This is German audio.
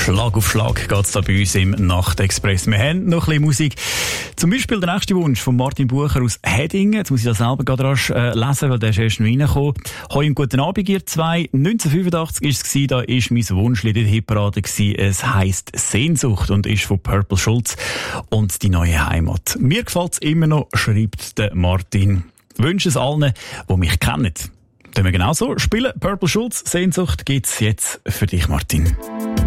Schlag auf Schlag geht's da bei uns im Nachtexpress. Wir haben noch ein bisschen Musik. Zum Beispiel der nächste Wunsch von Martin Bucher aus Hedingen. Jetzt muss ich das selber gerade rasch lesen, weil der ist erst noch reingekommen. Hoi und guten Abend, ihr zwei. 1985 war es, da ist mein Wunschlied in der Hitparade gewesen. Es heisst Sehnsucht und ist von Purple Schulz und die neue Heimat. Mir gefällt's immer noch, schreibt der Martin. Wünsche es allen, die mich kennen. Können wir genauso spielen. Purple Schulz, Sehnsucht gibt's jetzt für dich, Martin.